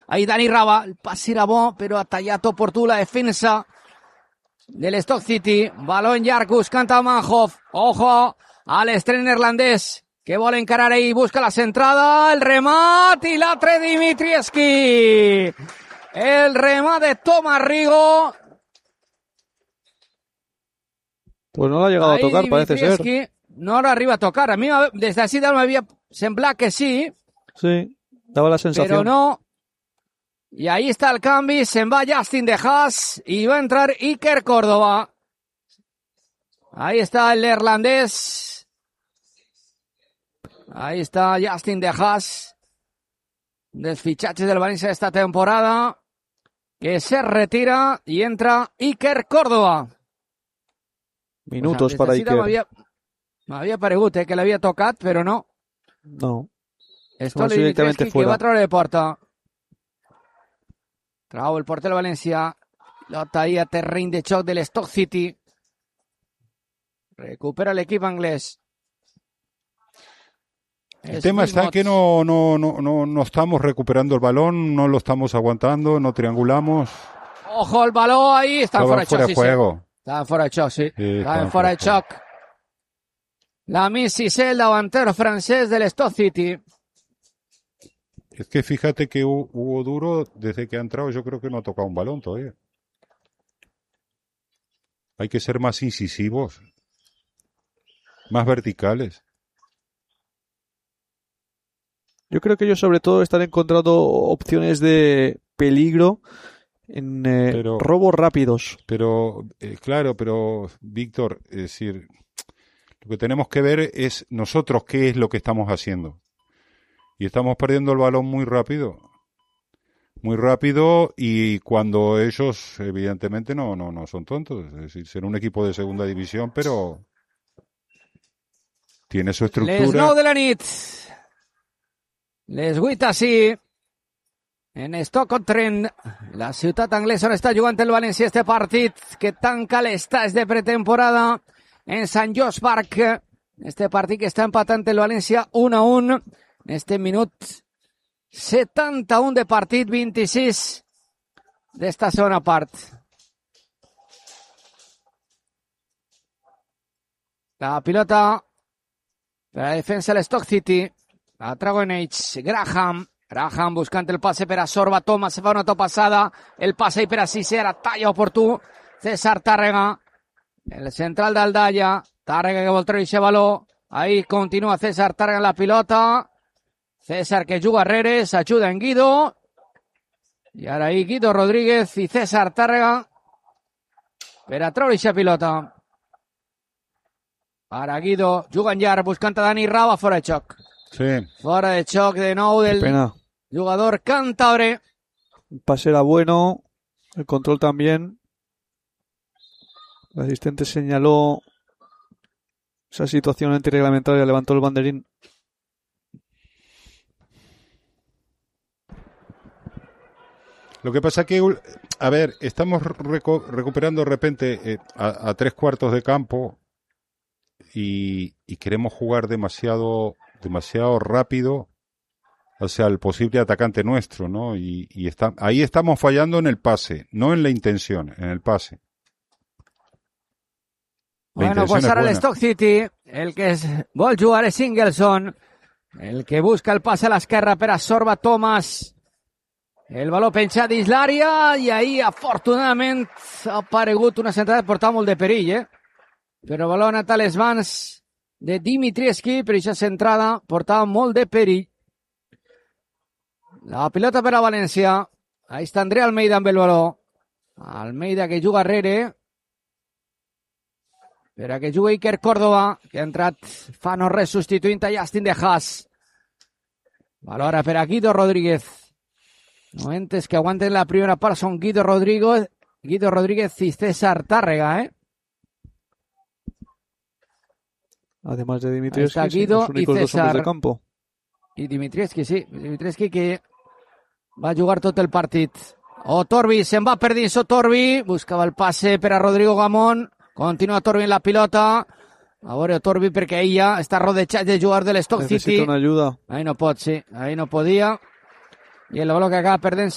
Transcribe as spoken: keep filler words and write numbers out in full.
Ahí Dani Rava, el passe era bo, però ha tallat oportú la defensa de l'Stoke City. Baló en llarg, buscant a Manhoff. Ojo a l'estrena neerlandès, que vol encarar ahí, busca la centrada, el remat i l'altre Dimitrievski. El remat de Tomás Rigo. Pues no lo ha llegado ahí a tocar, parece ser. No lo arriba a tocar. A mí desde así me había semblado que sí. Sí, daba la sensación. Pero no. Y ahí está el cambio. Se va Justin de Haas y va a entrar Iker Córdoba. Ahí está el neerlandés. Ahí está Justin de Haas. Dels fitxatges del València esta temporada. Que se retira y entra Iker Córdoba. Minutos para Iker. M'havia paregut eh, que l'havia tocat, però no. No. Esto le Dimitrievski que va a treure de porta. Trau el porter del València. Pilota ahí a terreny de xoc de l'Stoke City. Recupera l'equip anglès. El tema está en que no, no, no, no, no estamos recuperando el balón, no lo estamos aguantando, no triangulamos. Ojo el balón ahí, está fuera de xoc. Fuera de juego. Sí. Estaven fora de xoc, sí. sí Estaven fora de xoc. La Cissé, el davantero francés del Stoke City. Es que fíjate que Hugo Duro, desde que ha entrado, yo creo que no ha tocado un balón todavía. Hay que ser más incisivos, más verticales. Yo creo que ellos sobre todo están encontrando opciones de peligro en eh, pero, robos rápidos. Pero, eh, claro, pero, Víctor, es decir, lo que tenemos que ver es nosotros qué es lo que estamos haciendo. Y estamos perdiendo el balón muy rápido. Muy rápido y cuando ellos, evidentemente, no, no, no son tontos. Es decir, ser un equipo de segunda división, pero tiene su estructura. Les nou de la nit. Les vuit així. En Stoke-on-Trent, la ciutat anglesa on està jugant el València este partit que tanca l'estàs de pretemporada en Sant George Park. Este partit que està empatant el València un a un. En este minut setanta-un de partit, vint-i-sis d'esta segona part. La pilota per la defensa de l'Stoke City. La Dragon Age, Graham. Graham buscant el passe per a Sorba. Thomas se fa una topassada. El passe per a Cissé. Ara talla oportú. César Tàrrega. El central d'Aldalla. Tàrrega que vol treure aquest baló. Ahí continua César Tàrrega en la pilota. César que juga arrere. S'ajuda en Guido. I ara ahí Guido Rodríguez i César Tàrrega per a treure aquesta pilota. Ara Guido juga en llarg buscant a Dani Rava fora de xoc. Sí. Fora de xoc de nou del jugador cántabre. El pase era bueno, el control también. El asistente señaló esa situación antirreglamentaria, levantó el banderín. Lo que pasa que, a ver, estamos reco- recuperando de repente eh, a, a tres cuartos de campo y, y queremos jugar demasiado... demasiado rápido hacia el posible atacante nuestro, ¿no? Y, y está, ahí estamos fallando en el pase, no en la intención, en el pase. La bueno, pues ara l'Stoke City, el que es, vol jugar és Ingelsson, el que busca el passe a l'esquerra per a Sorba Thomas. El baló penjat dins l'àrea i ahí, afortunadament, ha aparegut una centrada que portava molt de perill, eh? Però el baló ha anat a les mans de Dimitrievski, per aquesta centrada portava molt de perill. La pilota per a València. Ahí està André Almeida amb el baló. Almeida que juga arrere. Per a que jugui Iker Córdoba, que ha entrat fa no res substituint a Justin de Haas. Baló ara per a Guido Rodríguez. Moments que aguanten la primera part són Guido Rodríguez, Guido Rodríguez i César Tàrrega, eh? Además de Dimitrievski, Guido los únicos y dos hombres César. de campo. I Dimitrievski, sí. Dimitrievski que va jugar tot el partit. O Torbi, se'n va per dins o Torbi. Buscava el passe per a Rodrigo Gamón. Continua Torbi en la pilota. A veure Torbi perquè ella està rodejat de jugar de l'Stoke City. Necessita una ayuda. Ahí no pot, sí. Ahí no podia. I el baló que acaba perdent